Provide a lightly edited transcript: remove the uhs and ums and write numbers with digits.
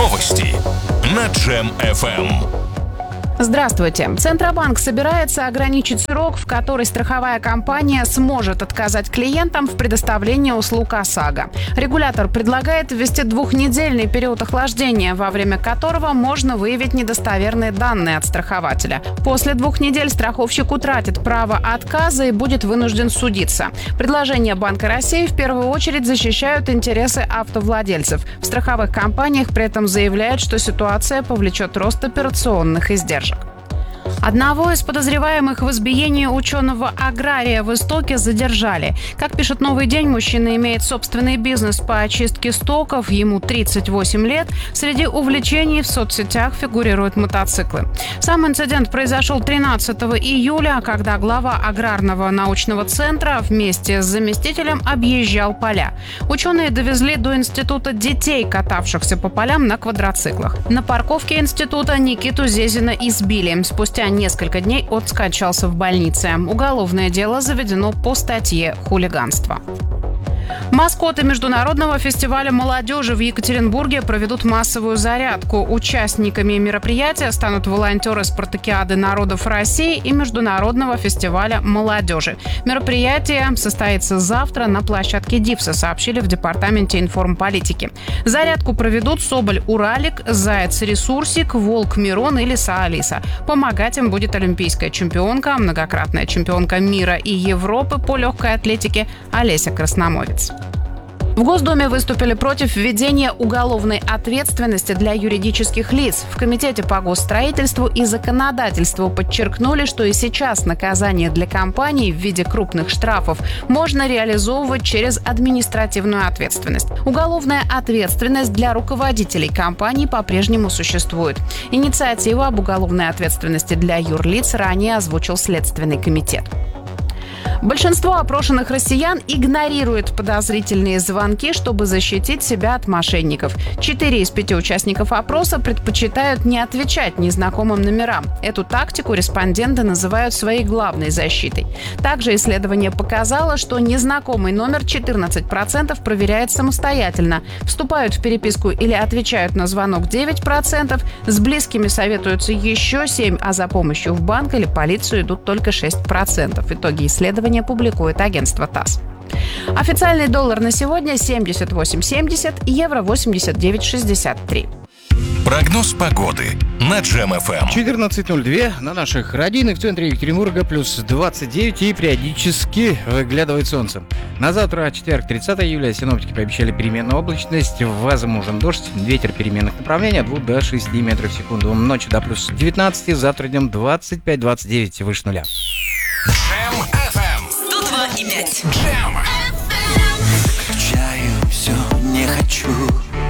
Новости на Джем FM. Здравствуйте. Центробанк собирается ограничить срок, в который страховая компания сможет отказать клиентам в предоставлении услуг ОСАГО. Регулятор предлагает ввести 2-недельный период охлаждения, во время которого можно выявить недостоверные данные от страхователя. После 2 недель страховщик утратит право отказа и будет вынужден судиться. Предложения Банка России в первую очередь защищают интересы автовладельцев. В страховых компаниях при этом заявляют, что ситуация повлечет рост операционных издержек. Одного из подозреваемых в избиении ученого-агрария в Истоке задержали. Как пишет «Новый день», мужчина имеет собственный бизнес по очистке стоков, ему 38 лет. Среди увлечений в соцсетях фигурируют мотоциклы. Сам инцидент произошел 13 июля, когда глава аграрного научного центра вместе с заместителем объезжал поля. Ученые довезли до института детей, катавшихся по полям на квадроциклах. На парковке института Никиту Зезина избили. Спустя несколько дней он скончался в больнице. Уголовное дело заведено по статье «Хулиганство». Маскоты Международного фестиваля молодежи в Екатеринбурге проведут массовую зарядку. Участниками мероприятия станут волонтеры Спартакиады народов России и Международного фестиваля молодежи. Мероприятие состоится завтра на площадке ДИФСа, сообщили в Департаменте информполитики. Зарядку проведут Соболь-Уралик, Заяц-Ресурсик, Волк-Мирон и Лиса-Алиса. Помогать им будет олимпийская чемпионка, многократная чемпионка мира и Европы по легкой атлетике Олеся Красномовец. В Госдуме выступили против введения уголовной ответственности для юридических лиц. В Комитете по госстроительству и законодательству подчеркнули, что и сейчас наказание для компаний в виде крупных штрафов можно реализовывать через административную ответственность. Уголовная ответственность для руководителей компаний по-прежнему существует. Инициативу об уголовной ответственности для юрлиц ранее озвучил Следственный комитет. Большинство опрошенных россиян игнорирует подозрительные звонки, чтобы защитить себя от мошенников. 4 из 5 участников опроса предпочитают не отвечать незнакомым номерам. Эту тактику респонденты называют своей главной защитой. Также исследование показало, что незнакомый номер 14% проверяет самостоятельно. Вступают в переписку или отвечают на звонок 9%, с близкими советуются еще 7%, а за помощью в банк или полицию идут только 6%. Итоги исследования публикует агентство ТАСС. Официальный доллар на сегодня 78.70, евро 89.63. Прогноз погоды на Джем FM. 14:02 на наших радийных, в центре Екатеринбурга плюс 29 и периодически выглядывает солнце. На завтра, четверг, 30 июля, синоптики пообещали переменную облачность, возможен дождь, ветер переменных направлений от 2 до 6 метров в секунду. Ночью до плюс 19, завтра днем 25-29, выше нуля. Джем FM 102,5. Джем.